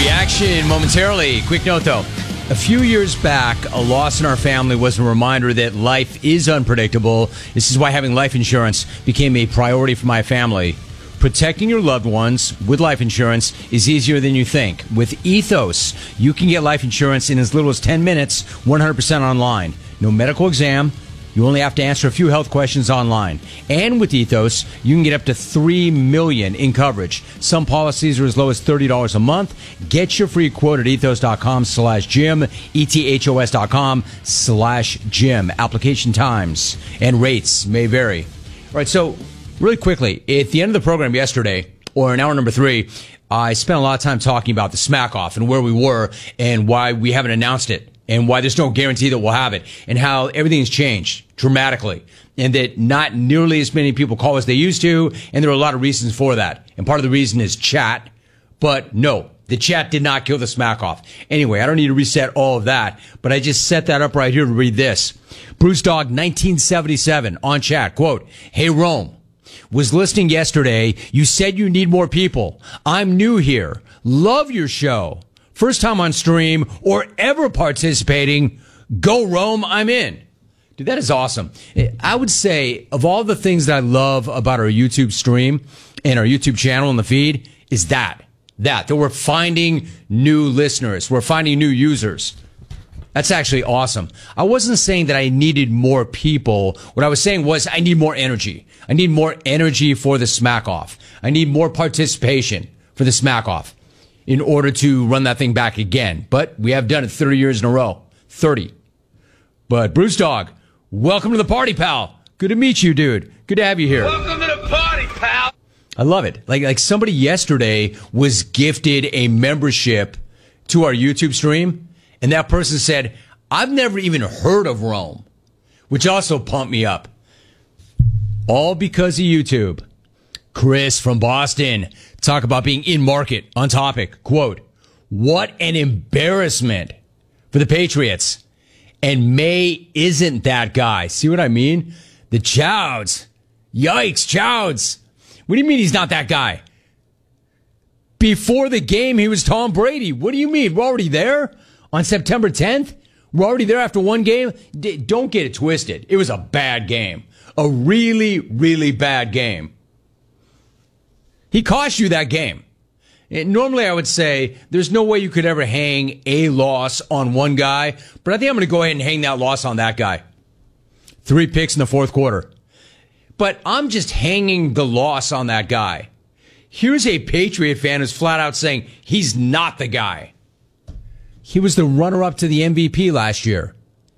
Reaction momentarily. Quick note, though. A few years back, a loss in our family was a reminder that life is unpredictable. This is why having life insurance became a priority for my family. Protecting your loved ones with life insurance is easier than you think. With Ethos, you can get life insurance in as little as 10 minutes, 100% online. No medical exam. You only have to answer a few health questions online. And with Ethos, you can get up to $3 million in coverage. Some policies are as low as $30 a month. Get your free quote at ethos.com/Jim, ethos.com/Jim. Application times and rates may vary. All right, so really quickly, at the end of the program yesterday, or in hour number 3, I spent a lot of time talking about the smack off and where we were and why we haven't announced it. And why there's no guarantee that we'll have it, and how everything's changed dramatically, and that not nearly as many people call as they used to, and there are a lot of reasons for that. And part of the reason is chat, but no, the chat did not kill the smack off. Anyway, I don't need to reset all of that, but I just set that up right here to read this. Bruce Dog 1977 on chat, quote, "Hey Rome, was listening yesterday. You said you need more people. I'm new here. Love your show. First time on stream or ever participating. Go Rome, I'm in." Dude, that is awesome. I would say of all the things that I love about our YouTube stream and our YouTube channel and the feed is that we're finding new listeners. We're finding new users. That's actually awesome. I wasn't saying that I needed more people. What I was saying was I need more energy. I need more energy for the smack off. I need more participation for the smack off in order to run that thing back again. But we have done it 30 years in a row. 30. But Bruce Dog, welcome to the party, pal. Good to meet you, dude. Good to have you here. Welcome to the party, pal. I love it. Like somebody yesterday was gifted a membership to our YouTube stream, and that person said, "I've never even heard of Rome," which also pumped me up. All because of YouTube. Chris from Boston, talk about being in market on topic. Quote, "What an embarrassment for the Patriots. And May isn't that guy." See what I mean? The Chouds. Yikes, Chouds. What do you mean he's not that guy? Before the game, he was Tom Brady. What do you mean? We're already there on September 10th? We're already there after one game? Don't get it twisted. It was a bad game. A really, really bad game. He cost you that game. Normally, I would say there's no way you could ever hang a loss on one guy, but I think I'm going to go ahead and hang that loss on that guy. 3 picks in the fourth quarter. But I'm just hanging the loss on that guy. Here's a Patriot fan who's flat out saying he's not the guy. He was the runner-up to the MVP last year.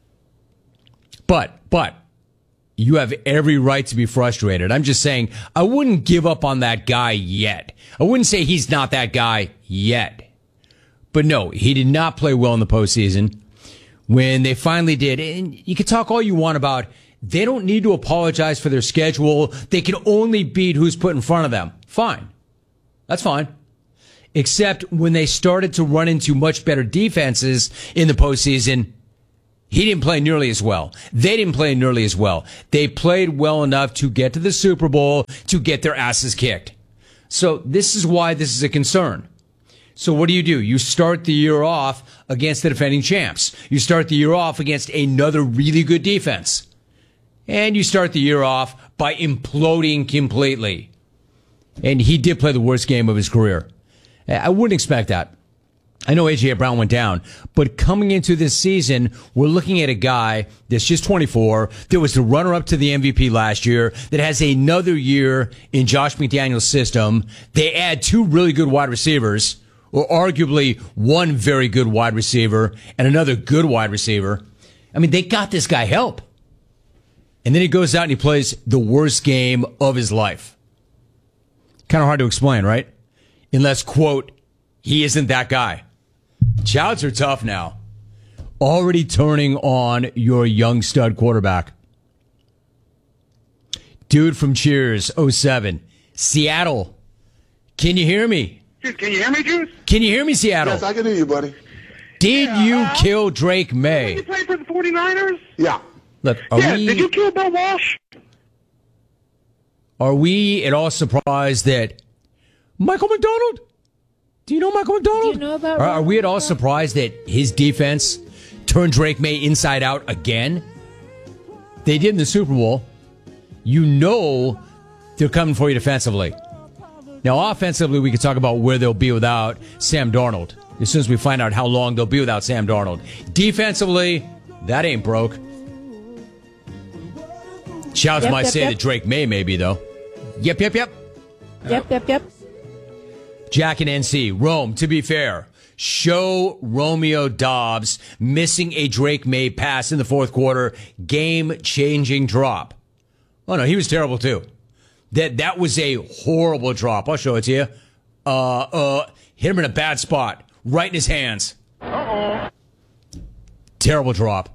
But you have every right to be frustrated. I'm just saying I wouldn't give up on that guy yet. I wouldn't say he's not that guy yet. But no, he did not play well in the postseason. When they finally did, and you can talk all you want about, they don't need to apologize for their schedule. They can only beat who's put in front of them. Fine. That's fine. Except when they started to run into much better defenses in the postseason, he didn't play nearly as well. They didn't play nearly as well. They played well enough to get to the Super Bowl, to get their asses kicked. So this is why this is a concern. So what do? You start the year off against the defending champs. You start the year off against another really good defense. And you start the year off by imploding completely. And he did play the worst game of his career. I wouldn't expect that. I know A.J. Brown went down, but coming into this season, we're looking at a guy that's just 24, that was the runner-up to the MVP last year, that has another year in Josh McDaniels' system. They add 2 really good wide receivers, or arguably one very good wide receiver and another good wide receiver. I mean, they got this guy help. And then he goes out and he plays the worst game of his life. Kind of hard to explain, right? Unless, quote, he isn't that guy. Chouds are tough now. Already turning on your young stud quarterback. Dude from Cheers, 07. Seattle. Can you hear me? Can you hear me, Juice? Can you hear me, Seattle? Yes, I can hear you, buddy. Did you kill Drake May? You play for the 49ers? Yeah. Look, Did you kill Bill Walsh? Are we at all surprised that Michael McDonald Do you know Michael McDonald? Do you know about Are we at all surprised that his defense turned Drake May inside out again? They did in the Super Bowl. You know they're coming for you defensively. Now, offensively, we can talk about where they'll be without Sam Darnold. As soon as we find out how long they'll be without Sam Darnold. Defensively, that ain't broke. Shouts might say that Drake May maybe, though. Yep. Yep. Jack and NC. Rome, to be fair, show Romeo Doubs missing a Drake May pass in the fourth quarter. Game-changing drop. Oh, no, he was terrible, too. That was a horrible drop. I'll show it to you. Hit him in a bad spot. Right in his hands. Uh-oh. Terrible drop.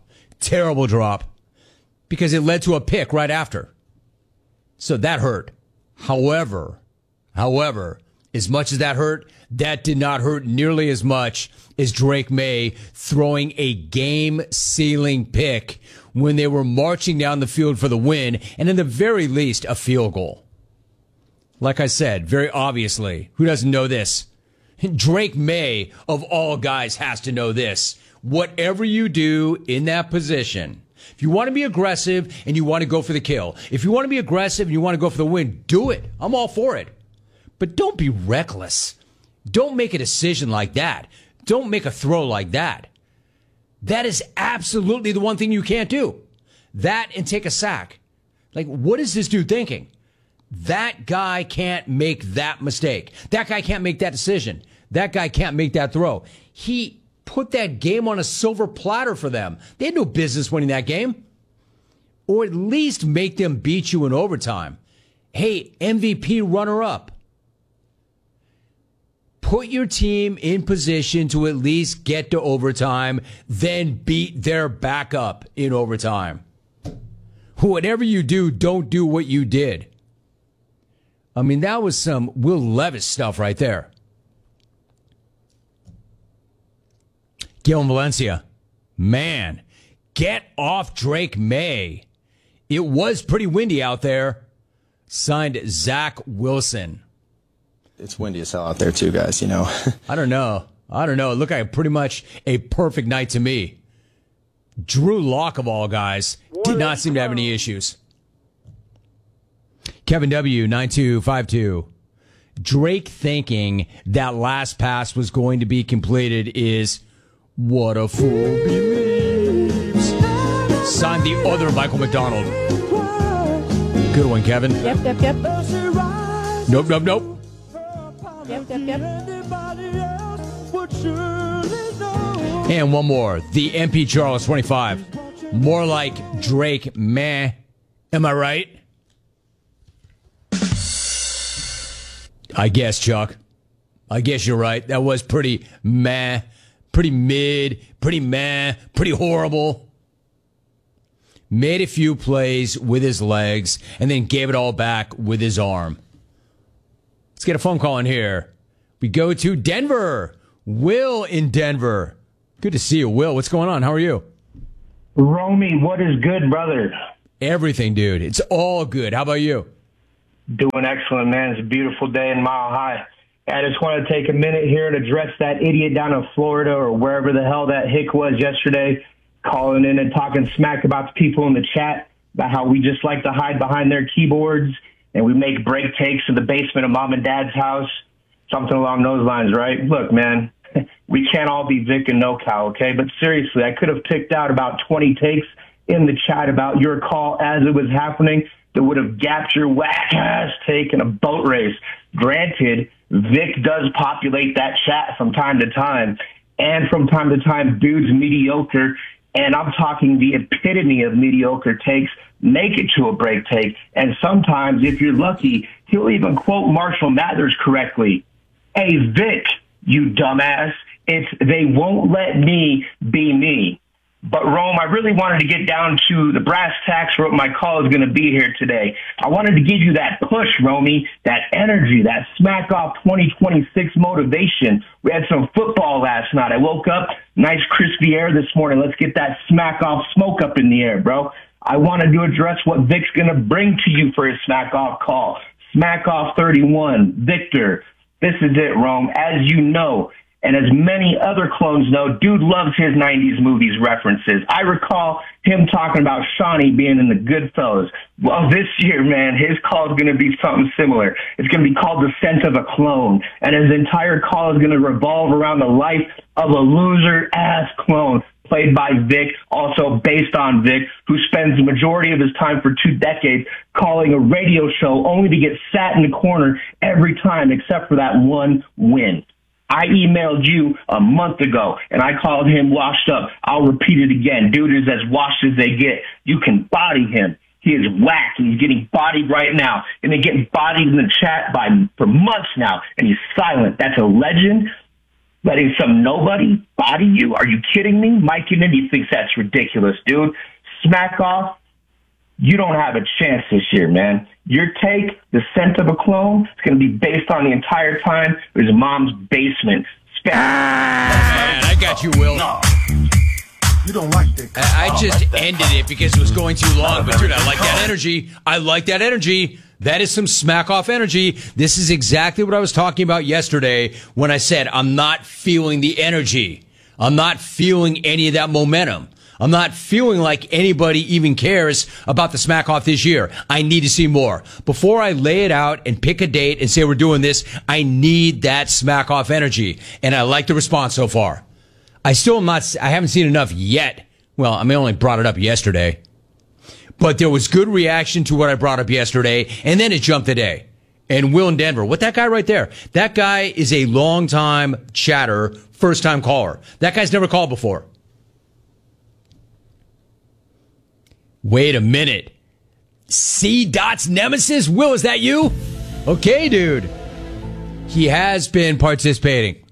Because it led to a pick right after. So that hurt. However, as much as that hurt, that did not hurt nearly as much as Drake May throwing a game-sealing pick when they were marching down the field for the win, and in the very least, a field goal. Like I said, very obviously, who doesn't know this? Drake May, of all guys, has to know this. Whatever you do in that position, if you want to be aggressive and you want to go for the kill, if you want to be aggressive and you want to go for the win, do it. I'm all for it. But don't be reckless. Don't make a decision like that. Don't make a throw like that. That is absolutely the one thing you can't do. That and take a sack. Like, what is this dude thinking? That guy can't make that mistake. That guy can't make that decision. That guy can't make that throw. He put that game on a silver platter for them. They had no business winning that game. Or at least make them beat you in overtime. Hey, MVP runner-up. Put your team in position to at least get to overtime, then beat their backup in overtime. Whatever you do, don't do what you did. I mean, that was some Will Levis stuff right there. Gil Valencia, man, get off Drake May. It was pretty windy out there. Signed Zach Wilson. It's windy as hell out there too, guys, you know. I don't know. It looked like pretty much a perfect night to me. Drew Lock, of all guys, did not seem to have any issues. Kevin W., 9252. Drake thinking that last pass was going to be completed is what a fool believes. Signed the other Michael McDonald. Good one, Kevin. Yep. Nope. Yep. And one more. The MP Charles 25. More like Drake meh. Am I right? I guess, Chuck. I guess you're right. That was pretty meh. Pretty mid. Pretty meh. Pretty horrible. Made a few plays with his legs and then gave it all back with his arm. Let's get a phone call in here. We go to Denver. Will in Denver. Good to see you, Will. What's going on? How are you? Romy, what is good, brother? Everything, dude. It's all good. How about you? Doing excellent, man. It's a beautiful day in Mile High. I just want to take a minute here and address that idiot down in Florida or wherever the hell that hick was yesterday, calling in and talking smack about the people in the chat about how we just like to hide behind their keyboards and we make break takes in the basement of mom and dad's house. Something along those lines, right? Look, man, we can't all be Vic and NoCal, okay? But seriously, I could have picked out about 20 takes in the chat about your call as it was happening that would have gapped your whack-ass take in a boat race. Granted, Vic does populate that chat from time to time, and from time to time, dudes mediocre, and I'm talking the epitome of mediocre takes, make it to a break take, and sometimes, if you're lucky, he'll even quote Marshall Mathers correctly. Hey, Vic, you dumbass, it's they won't let me be me. But, Rome, I really wanted to get down to the brass tacks for what my call is going to be here today. I wanted to give you that push, Romy, that energy, that smack off 2026 motivation. We had some football last night. I woke up, nice crispy air this morning. Let's get that smack off smoke up in the air, bro. I wanted to address what Vic's going to bring to you for his smack off call. Smack off 31, Victor, This is it, Rome. As you know, and as many other clones know, dude loves his 90s movies references. I recall him talking about Shawnee being in the Goodfellas. Well, this year, man, his call is going to be something similar. It's going to be called The Scent of a Clone, and his entire call is going to revolve around the life of a loser-ass clone played by Vic, also based on Vic, who spends the majority of his time for 2 decades calling a radio show only to get sat in the corner every time except for that one win. I emailed you a month ago, and I called him washed up. I'll repeat it again. Dude is as washed as they get. You can body him. He is whack, and he's getting bodied right now. And they're getting bodied in the chat for months now, and he's silent. That's a legend. Letting some nobody body you? Are you kidding me? Mike Kennedy thinks that's ridiculous, dude. Smack off. You don't have a chance this year, man. Your take, The Scent of a Clone, it's going to be based on the entire time it was mom's basement. Man, I got you, Will. No. You don't like that. I just ended it because it was going too long. But, dude, I like that energy. I like that energy. That is some smack off energy. This is exactly what I was talking about yesterday when I said I'm not feeling the energy. I'm not feeling any of that momentum. I'm not feeling like anybody even cares about the smack off this year. I need to see more. Before I lay it out and pick a date and say we're doing this, I need that smack off energy. And I like the response so far. I haven't seen enough yet. Well, I only brought it up yesterday. But there was good reaction to what I brought up yesterday, and then it jumped today. And Will in Denver, what that guy right there? That guy is a long-time chatter, first-time caller. That guy's never called before. Wait a minute. C.Dot's nemesis? Will, is that you? Okay, dude. He has been participating.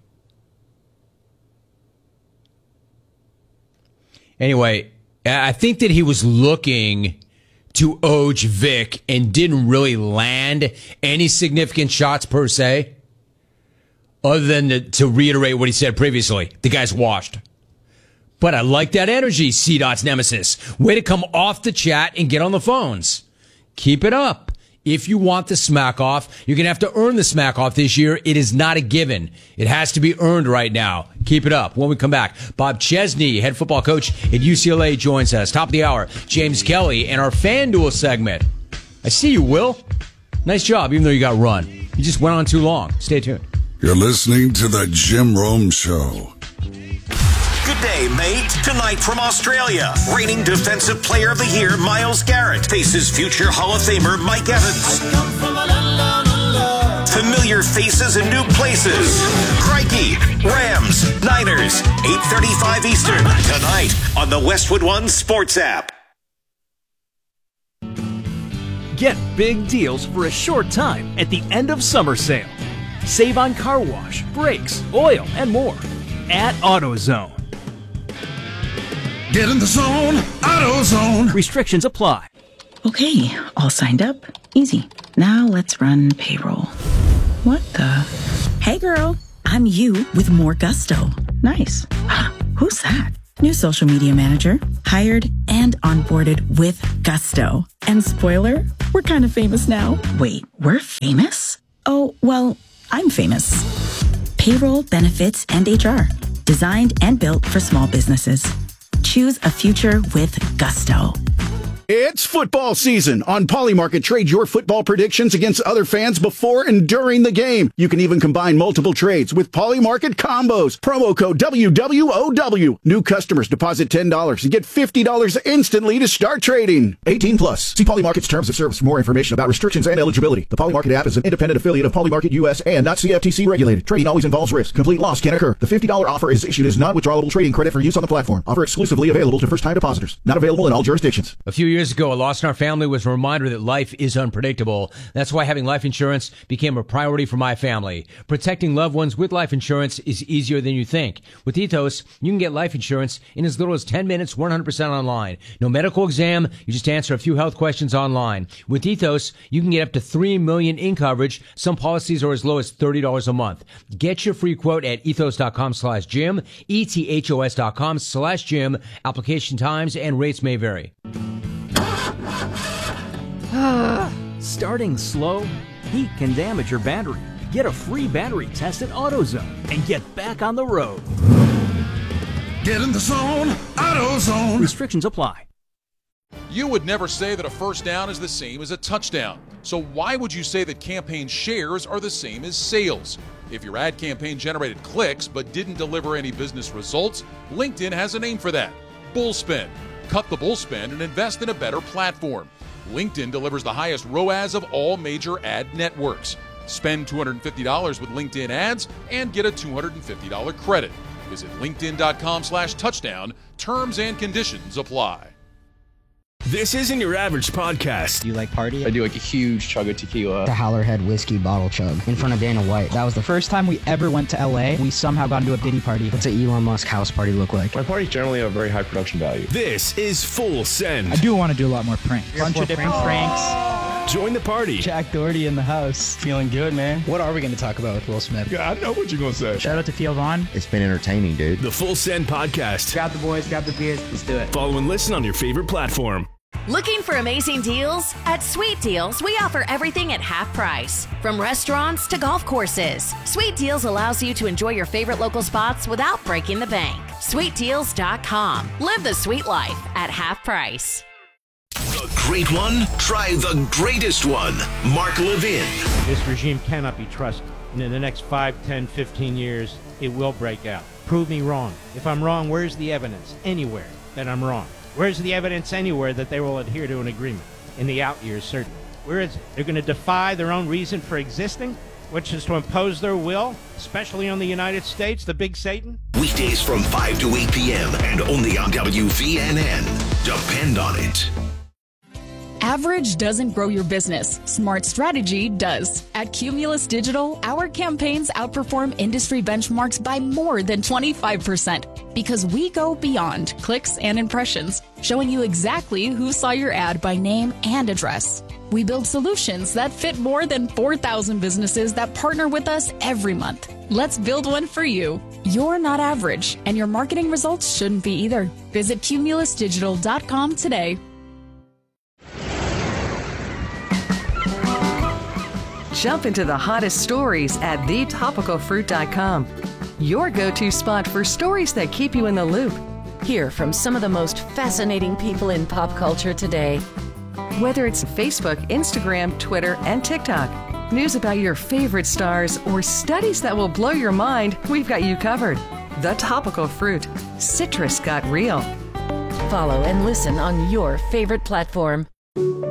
Anyway, I think that he was looking to Oj Vic and didn't really land any significant shots per se, other than to reiterate what he said previously. The guy's washed. But I like that energy, C.Dot's nemesis. Way to come off the chat and get on the phones. Keep it up. If you want the smack off, you're going to have to earn the smack off this year. It is not a given. It has to be earned right now. Keep it up. When we come back, Bob Chesney, head football coach at UCLA, joins us. Top of the hour, James Kelly, and our FanDuel segment. I see you, Will. Nice job, even though you got run. You just went on too long. Stay tuned. You're listening to the Jim Rome Show. Good day, mate. Tonight from Australia, reigning Defensive Player of the Year Myles Garrett faces future Hall of Famer Mike Evans. Familiar faces and new places. Crikey, Rams, Niners, 8:35 Eastern, tonight on the Westwood One Sports app. Get big deals for a short time at the end of summer sale. Save on car wash, brakes, oil, and more at AutoZone. Get in the zone, AutoZone. Restrictions apply. Okay, all signed up. Easy. Now let's run payroll. What the? Hey girl, I'm you with more gusto. Nice. Who's that? New social media manager. Hired and onboarded with gusto. And spoiler, we're kind of famous now. Wait, we're famous? Oh, well, I'm famous. Payroll, benefits, and HR. Designed and built for small businesses. Choose a future with gusto. It's football season. On Polymarket, trade your football predictions against other fans before and during the game. You can even combine multiple trades with Polymarket combos. Promo code WWOW. New customers deposit $10 and get $50 instantly to start trading. 18 plus. See Polymarket's terms of service for more information about restrictions and eligibility. The Polymarket app is an independent affiliate of Polymarket US and not CFTC regulated. Trading always involves risk. Complete loss can occur. The $50 offer is issued as non-withdrawable trading credit for use on the platform. Offer exclusively available to first-time depositors. Not available in all jurisdictions. A few years ago, a loss in our family was a reminder that life is unpredictable. That's why having life insurance became a priority for my family. Protecting loved ones with life insurance is easier than you think. With Ethos, you can get life insurance in as little as 10 minutes, 100% online. No medical exam, you just answer a few health questions online. With Ethos, you can get up to $3 million in coverage. Some policies are as low as $30 a month. Get your free quote at ethos.com/Jim, ethos.com/Jim. Application times and rates may vary. Starting slow, heat can damage your battery. Get a free battery test at AutoZone and get back on the road. Get in the zone, AutoZone. Restrictions apply. You would never say that a first down is the same as a touchdown. So why would you say that campaign shares are the same as sales? If your ad campaign generated clicks but didn't deliver any business results, LinkedIn has a name for that: bullspend. Cut the bullspend and invest in a better platform. LinkedIn delivers the highest ROAS of all major ad networks. Spend $250 with LinkedIn ads and get a $250 credit. Visit linkedin.com/touchdown. Terms and conditions apply. This isn't your average podcast. Do you like party? I do like a huge chug of tequila. The Howlerhead whiskey bottle chug in front of Dana White. That was the first time we ever went to LA. We somehow got into a Diddy party. What's an Elon Musk house party look like? My parties generally have very high production value. This is Full Send. I do want to do a lot more pranks. Bunch of different pranks. Join the party. Jack Doherty in the house. Feeling good, man. What are we going to talk about with Will Smith? Yeah, I know what you're going to say. Shout out to Theo Vaughn. It's been entertaining, dude. The Full Send podcast. Grab the boys, grab the beers. Let's do it. Follow and listen on your favorite platform. Looking for amazing deals? At Sweet Deals, we offer everything at half price. From restaurants to golf courses, Sweet Deals allows you to enjoy your favorite local spots without breaking the bank. SweetDeals.com. Live the sweet life at half price. The great one? Try the greatest one. Mark Levin. This regime cannot be trusted. And in the next 5, 10, 15 years, it will break out. Prove me wrong. If I'm wrong, where's the evidence? Anywhere that I'm wrong. Where's the evidence anywhere that they will adhere to an agreement? In the out years, certainly. Where is it? They're going to defy their own reason for existing, which is to impose their will, especially on the United States, the big Satan? Weekdays from 5 to 8 p.m. and only on WVNN. Depend on it. Average doesn't grow your business. Smart strategy does. At Cumulus Digital, our campaigns outperform industry benchmarks by more than 25% because we go beyond clicks and impressions, showing you exactly who saw your ad by name and address. We build solutions that fit more than 4,000 businesses that partner with us every month. Let's build one for you. You're not average, and your marketing results shouldn't be either. Visit cumulusdigital.com today. Jump into the hottest stories at thetopicalfruit.com. Your go-to spot for stories that keep you in the loop. Hear from some of the most fascinating people in pop culture today. Whether it's Facebook, Instagram, Twitter, and TikTok, news about your favorite stars, or studies that will blow your mind, we've got you covered. The Topical Fruit. Citrus got real. Follow and listen on your favorite platform.